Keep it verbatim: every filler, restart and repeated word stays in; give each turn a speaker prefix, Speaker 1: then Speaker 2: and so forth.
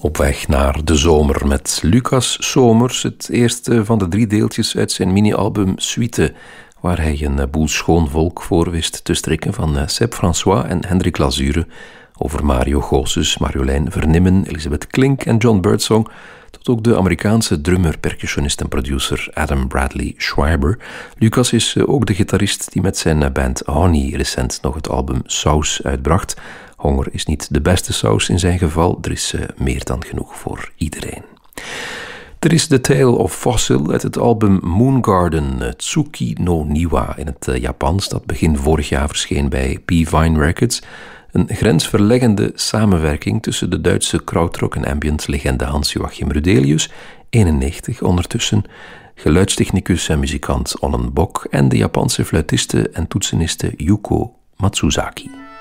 Speaker 1: Op weg naar de zomer met Lucas Somers, het eerste van de drie deeltjes uit zijn mini-album Suite, waar hij een boel schoon volk voor wist te strikken, van Seb François en Hendrik Lazure, over Mario Goossens, Marjolein Vernimmen, Elisabeth Klink en John Birdsong, tot ook de Amerikaanse drummer, percussionist en producer Adam Bradley Schreiber. Lucas is ook de gitarist die met zijn band Honey recent nog het album Saus uitbracht. Honger is niet de beste saus in zijn geval, er is meer dan genoeg voor iedereen. Er is The Tale of Fossil uit het album Moon Garden, Tsuki no Niwa in het Japans, dat begin vorig jaar verscheen bij P-Vine Records. Een grensverleggende samenwerking tussen de Duitse krautrock en ambient legende Hans-Joachim Rudelius, eenennegentig ondertussen, geluidstechnicus en muzikant Onnen Bok en de Japanse fluitiste en toetseniste Yuko Matsuzaki.